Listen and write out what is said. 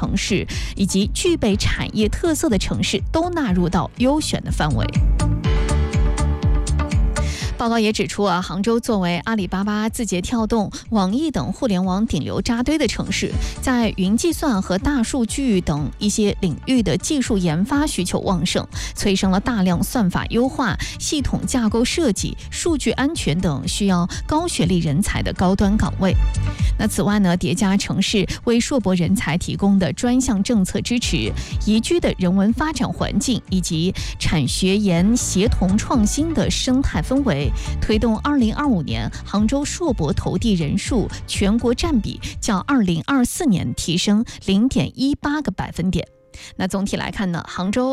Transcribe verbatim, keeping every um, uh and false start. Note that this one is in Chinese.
城市以及具备产业特色的城市都纳入到优选的范围。报告也指出啊，杭州作为阿里巴巴、字节跳动、网易等互联网顶流扎堆的城市，在云计算和大数据等一些领域的技术研发需求旺盛，催生了大量算法优化、系统架构设计、数据安全等需要高学历人才的高端岗位。那此外呢，叠加城市为硕博人才提供的专项政策支持、宜居的人文发展环境以及产学研协同创新的生态氛围，推动二零二五年杭州硕博投递人数全国占比较二零二四年提升零点一八个百分点。那总体来看呢，杭州